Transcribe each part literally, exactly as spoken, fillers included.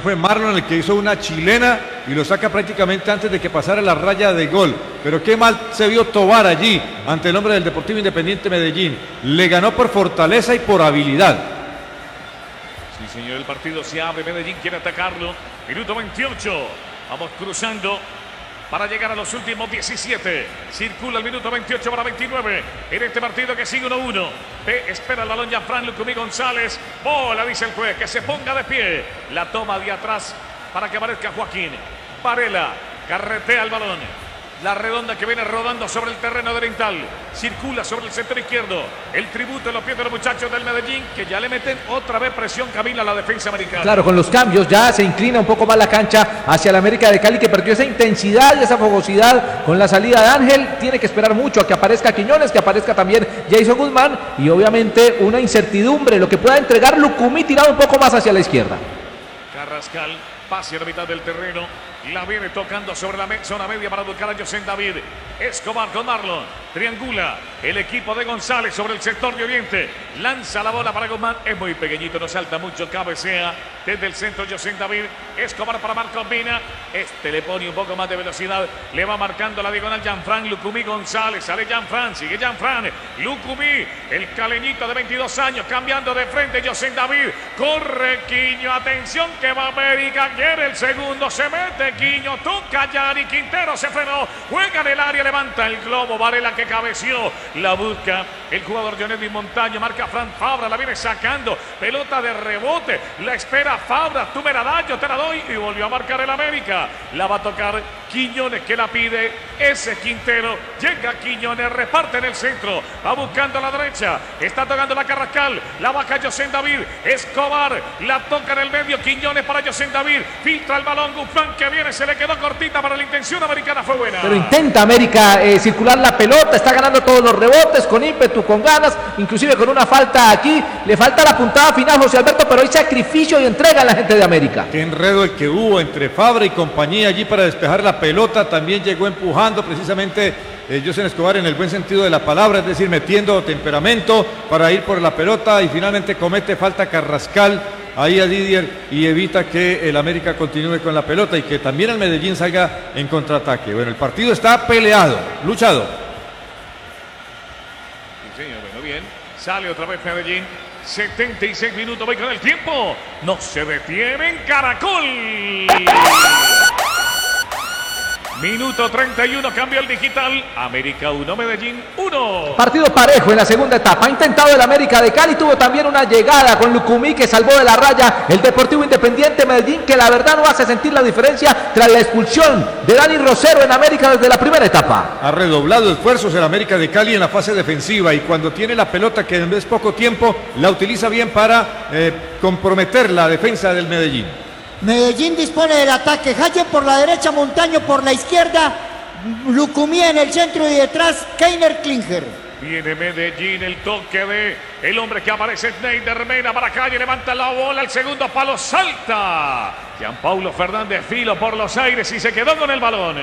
fue Marlon el que hizo una chilena y lo saca prácticamente antes de que pasara la raya de gol. Pero qué mal se vio Tobar allí ante el hombre del Deportivo Independiente Medellín. Le ganó por fortaleza y por habilidad. Sí, señor, el partido se abre. Medellín quiere atacarlo. Minuto veintiocho. Vamos cruzando para llegar a los últimos diecisiete. Circula el minuto veintiocho para veintinueve. En este partido que sigue uno uno. P espera el balón Jean-Franck Lucumí González. Bola, dice el juez, que se ponga de pie. La toma de atrás para que aparezca Joaquín Varela. Carretea el balón. La redonda que viene rodando sobre el terreno de oriental. Circula sobre el sector izquierdo. El tributo en los pies de los muchachos del Medellín, que ya le meten otra vez presión, Camila, a la defensa americana. Claro, con los cambios ya se inclina un poco más la cancha hacia el América de Cali, que perdió esa intensidad y esa fogosidad con la salida de Ángel. Tiene que esperar mucho a que aparezca Quiñones, que aparezca también Jason Guzmán, y obviamente una incertidumbre, lo que pueda entregar Lucumí tirado un poco más hacia la izquierda. Carrascal, pase a la mitad del terreno. La viene tocando sobre la me zona media para buscar a José David. Escobar con Marlon. Triangula el equipo de González sobre el sector de Oriente. Lanza la bola para Guzmán. Es muy pequeñito, no salta mucho. Cabecea desde el centro José David. Escobar para Marcos Vina. Este le pone un poco más de velocidad. Le va marcando la diagonal Jean-Franck Lucumí González. Sale Jean-Franck. Sigue Jean-Franck. Lucumí, el caleñito de veintidós años. Cambiando de frente José David. Corre Quiño. Atención que va América. Quiere el segundo. Se mete Quiño, toca Yari, Quintero se frenó, juega en el área, levanta el globo, Varela que cabeció, la busca el jugador Johnny Montaño, marca Fran Fabra, la viene sacando, pelota de rebote, la espera Fabra, tú me la das, yo te la doy, y volvió a marcar el América, la va a tocar Quiñones que la pide, ese Quintero, llega Quiñones, reparte en el centro, va buscando a la derecha, está tocando la Carrascal, la baja José David, Escobar, la toca en el medio, Quiñones para José David, filtra el balón, Guzmán que viene, se le quedó cortita, para la intención americana fue buena. Pero intenta América eh, circular la pelota, está ganando todos los rebotes, con ímpetu, con ganas, inclusive con una falta aquí, le falta la puntada final José Alberto, pero hay sacrificio y entrega a la gente de América. Qué enredo el que hubo entre Fabra y compañía allí para despejar la pelota, también llegó empujando precisamente eh, José Escobar en el buen sentido de la palabra, es decir, metiendo temperamento para ir por la pelota y finalmente comete falta Carrascal ahí a Didier y evita que el América continúe con la pelota y que también el Medellín salga en contraataque. Bueno, el partido está peleado, luchado. Sí, señor, bueno, bien. Sale otra vez Medellín. setenta y seis minutos, voy con el tiempo. No se detiene en Caracol. Minuto treinta y uno, cambio el digital. América uno, Medellín uno. Partido parejo en la segunda etapa. Ha intentado el América de Cali. Tuvo también una llegada con Lucumí que salvó de la raya el Deportivo Independiente Medellín, que la verdad no hace sentir la diferencia tras la expulsión de Dani Rosero en América desde la primera etapa. Ha redoblado esfuerzos el América de Cali en la fase defensiva y cuando tiene la pelota, que es poco tiempo, la utiliza bien para eh, comprometer la defensa del Medellín. Medellín dispone del ataque, Haye por la derecha, Montaño por la izquierda, Lucumí en el centro y detrás Keiner Klinger. Viene Medellín, el toque de el hombre que aparece, Schneider Mena para Calle, levanta la bola, el segundo palo, salta Gianpaulo Fernández, filo por los aires y se quedó con el balón.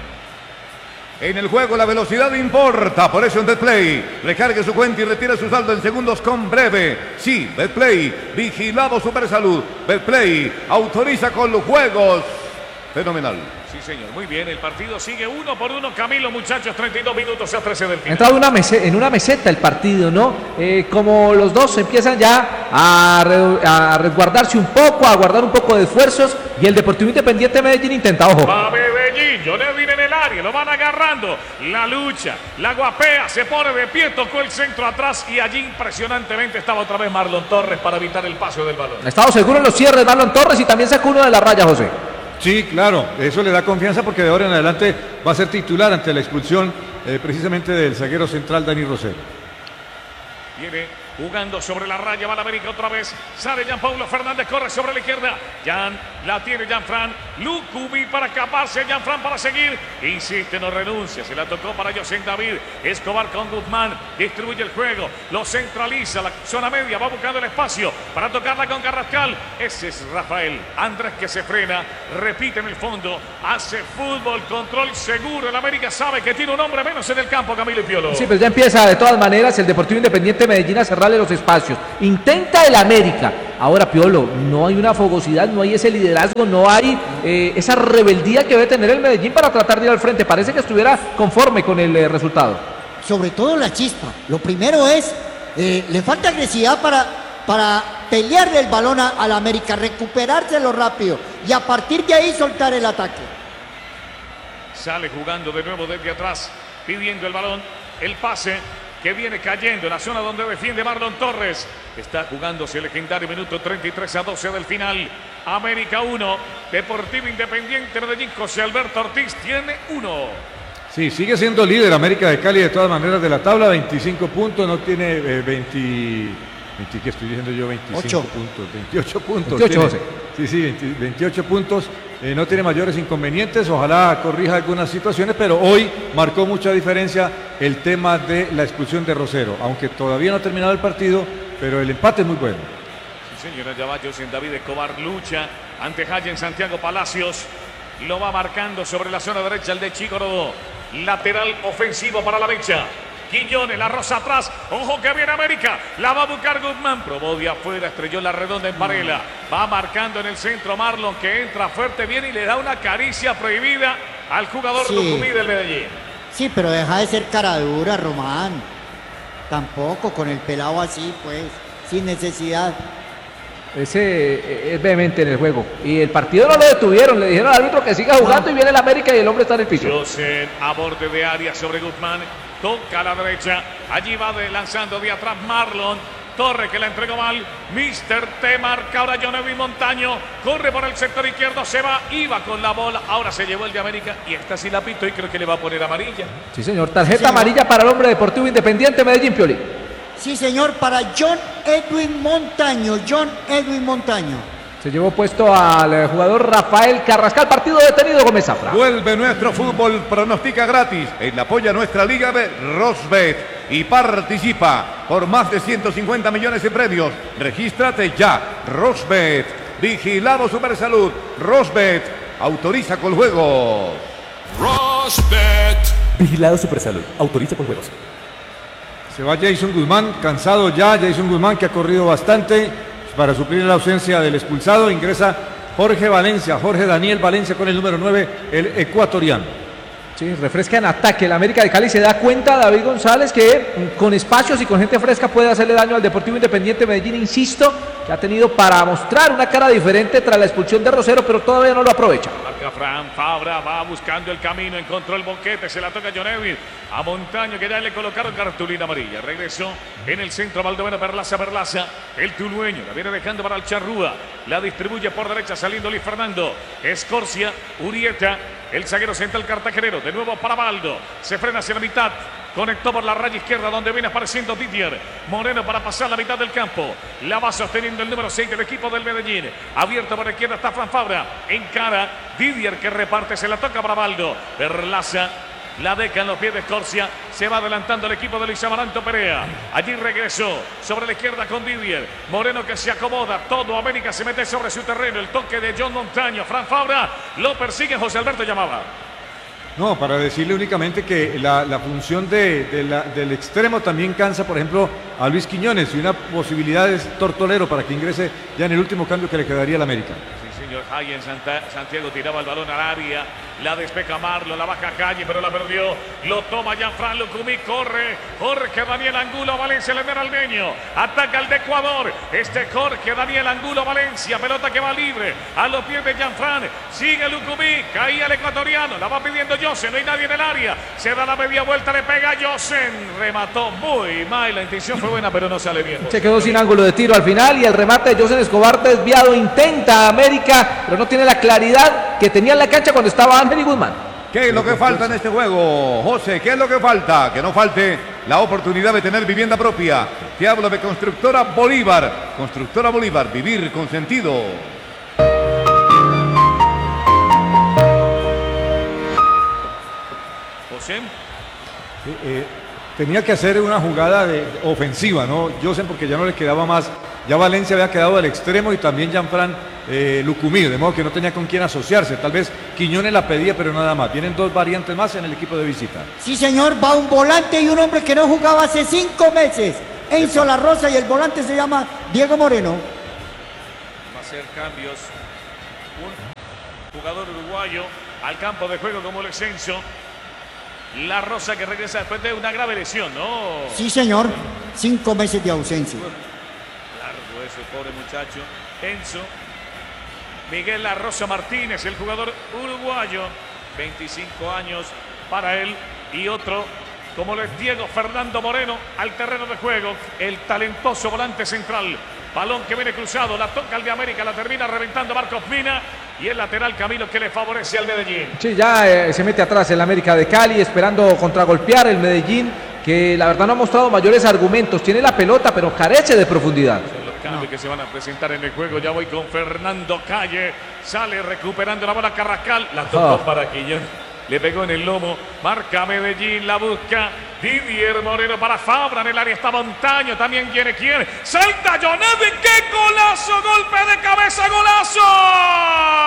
En el juego la velocidad importa, por eso en Betplay recargue su cuenta y retire su saldo en segundos con Breve. Sí, Betplay, vigilado Supersalud. Betplay autoriza con los juegos. Fenomenal. Sí, señor, muy bien, el partido sigue uno por uno, Camilo, muchachos, treinta y dos minutos a trece del final. Ha entrado una en una meseta el partido, ¿no? Eh, como los dos empiezan ya a, re a resguardarse un poco, a guardar un poco de esfuerzos, y el Deportivo Independiente Medellín intenta, ojo. Va Medellín, Jonevin en el área, lo van agarrando, la lucha, la guapea, se pone de pie, tocó el centro atrás y allí impresionantemente estaba otra vez Marlon Torres para evitar el paso del balón. Ha estado seguro en los cierres Marlon Torres y también sacó uno de la raya, José. Sí, claro, eso le da confianza porque de ahora en adelante va a ser titular ante la expulsión eh, precisamente del zaguero central Dani Rosero. Viene jugando sobre la raya, va la América otra vez, sale Gianpaulo Fernández, corre sobre la izquierda, Jan, la tiene Jean-Franck, Lucumí para escaparse, Jean-Franck para seguir, insiste, no renuncia, se la tocó para José David, Escobar con Guzmán, distribuye el juego, lo centraliza, la zona media, va buscando el espacio para tocarla con Carrascal, ese es Rafael Andrés que se frena, repite en el fondo, hace fútbol, control seguro, el América sabe que tiene un hombre menos en el campo, Camilo y Piolo. Sí, pues ya empieza de todas maneras el Deportivo Independiente Medellín a cerrarle los espacios, intenta el América, Ahora, Piolo, no hay una fogosidad, no hay ese liderazgo, no hay eh, esa rebeldía que debe tener el Medellín para tratar de ir al frente. Parece que estuviera conforme con el eh, resultado. Sobre todo la chispa. Lo primero es, eh, le falta agresividad para, para pelearle el balón a, a la América, recuperárselo rápido y a partir de ahí soltar el ataque. Sale jugando de nuevo desde atrás, pidiendo el balón, el pase que viene cayendo en la zona donde defiende Marlon Torres. Está jugándose el legendario minuto treinta y tres a doce del final. América uno, Deportivo Independiente Medellín. José Alberto Ortiz tiene uno. Sí, sigue siendo líder América de Cali de todas maneras de la tabla, veinticinco puntos, no tiene eh, veinte, veinte, ¿qué estoy diciendo yo? veinticinco Ocho. puntos, veintiocho puntos. veintiocho, tiene, sí, sí, veinte, veintiocho puntos, eh, no tiene mayores inconvenientes, ojalá corrija algunas situaciones, pero hoy marcó mucha diferencia el tema de la expulsión de Rosero, aunque todavía no ha terminado el partido, pero el empate es muy bueno. Sí, señora, ya va José David Escobar, lucha ante Hayen Santiago Palacios, lo va marcando sobre la zona derecha el de Chico Rodó. Lateral ofensivo para la mecha. Quiñones, la rosa atrás. Ojo que viene América. La va a buscar Guzmán. Probó de afuera, estrelló la redonda en Varela. Va marcando en el centro Marlon, que entra fuerte bien y le da una caricia prohibida al jugador Sí. Lucumí del Medellín. Sí, pero deja de ser cara dura, Román. Tampoco con el pelado así, pues, sin necesidad. Ese eh, es vehemente en el juego. Y el partido no lo detuvieron, le dijeron al árbitro que siga jugando y viene el América y el hombre está en el piso. José a borde de área sobre Guzmán. Toca a la derecha. Allí va de, lanzando de atrás Marlon. Torre que la entregó mal. mister T marca ahora Jonevi Montaño. Corre por el sector izquierdo. Se va. Iba con la bola. Ahora se llevó el de América. Y esta sí la pito y creo que le va a poner amarilla. Sí, señor. Tarjeta Sí, señor. amarilla para el hombre Deportivo Independiente Medellín, Pioli. Sí, señor, para John Edwin Montaño. John Edwin Montaño. Se llevó puesto al eh, jugador Rafael Carrascal. Partido detenido, Gómez Zafra. Vuelve nuestro fútbol, pronostica gratis. En la apoya nuestra Liga B, Rosbet. Y participa por más de ciento cincuenta millones de premios. Regístrate ya. Rosbet. Vigilado Supersalud. Rosbet. Autoriza con juegos. Rosbet. Vigilado Supersalud. Autoriza con juegos. Se va Jason Guzmán, cansado ya, Jason Guzmán que ha corrido bastante para suplir la ausencia del expulsado. Ingresa Jorge Valencia, Jorge Daniel Valencia con el número nueve, el ecuatoriano. Sí, refresca en ataque. El América de Cali se da cuenta, David González, que con espacios y con gente fresca puede hacerle daño al Deportivo Independiente Medellín. Insisto, que ha tenido para mostrar una cara diferente tras la expulsión de Rosero, pero todavía no lo aprovecha. Marca Fran Fabra, va buscando el camino, encontró el boquete, se la toca Jonevi a Montaño, que ya le colocaron cartulina amarilla. Regresó en el centro Baldomero Perlaza, Perlaza, el tulueño, la viene dejando para el Charrúa, la distribuye por derecha, saliendo Luis Fernando, Escorcia, Urieta, el zaguero central cartagenero, de nuevo para Baldo, se frena hacia la mitad, conectó por la raya izquierda donde viene apareciendo Didier Moreno para pasar la mitad del campo, la va sosteniendo el número seis del equipo del Medellín, abierto por la izquierda está Fran Fabra, encara Didier que reparte, se la toca para Baldo, Perlaza, la deca en los pies de Escorcia, se va adelantando el equipo de Luis Amaranto Perea, allí regresó sobre la izquierda con Didier, Moreno que se acomoda, todo América se mete sobre su terreno, el toque de John Montaño, Fran Fabra, lo persigue José Alberto llamaba. No, para decirle únicamente que la, la función de, de la, del extremo también cansa, por ejemplo, a Luis Quiñones, y una posibilidad es Tortolero para que ingrese ya en el último cambio que le quedaría al América. Sí, señor, Hayen Santiago tiraba el balón al área, la despeja Marlo, la baja Calle, pero la perdió, lo toma Gianfran Lucumí, corre, Jorge Daniel Angulo Valencia, el Almeño, ataca el de Ecuador, este Jorge Daniel Angulo Valencia, pelota que va libre, a los pies de Gianfran, sigue Lucumí, caía el ecuatoriano, la va pidiendo Josen, no hay nadie en el área, se da la media vuelta, le pega a Josen, remató muy mal, la intención fue buena, pero no sale bien. Se quedó sin ángulo de tiro al final y el remate de José Escobar desviado, intenta América, pero no tiene la claridad que tenía en la cancha cuando estaba Ángel y Guzmán. ¿Qué es lo que falta en este juego, José? ¿Qué es lo que falta? Que no falte la oportunidad de tener vivienda propia. Te hablo de Constructora Bolívar. Constructora Bolívar, vivir con sentido. José. Eh, eh, tenía que hacer una jugada de, de ofensiva, ¿no? Josen, porque ya no le quedaba más. Ya Valencia había quedado al extremo y también Gianfran eh, Lucumí, de modo que no tenía con quién asociarse. Tal vez Quiñones la pedía, pero nada más. Vienen dos variantes más en el equipo de visita. Sí, señor, va un volante y un hombre que no jugaba hace cinco meses. Enzo La Rosa, y el volante se llama Diego Moreno. hacer cambios. Un jugador uruguayo al campo de juego como el Excelso. La Rosa que regresa después de una grave lesión, ¿no? Sí, señor. Cinco meses de ausencia. Largo ese pobre muchacho. Enzo. Miguel La Rosa Martínez, el jugador uruguayo. veinticinco años para él. Y otro, como es Diego Fernando Moreno, al terreno de juego. El talentoso volante central. Balón que viene cruzado, la toca el de América, la termina reventando Marcos Mina. Y el lateral Camilo que le favorece al Medellín. Sí, ya eh, se mete atrás el América de Cali, esperando contragolpear el Medellín, que la verdad no ha mostrado mayores argumentos. Tiene la pelota, pero carece de profundidad. Son los cambios no. que se van a presentar en el juego. Ya voy con Fernando Calle. Sale recuperando la bola Carrascal. La tocó oh. para Quillón. Le pegó en el lomo. Marca Medellín, la busca. Didier Moreno para Fabra. En el área está Montaño. También quiere quién. Salta Jonathan. ¡Qué golazo! Golpe de cabeza, golazo.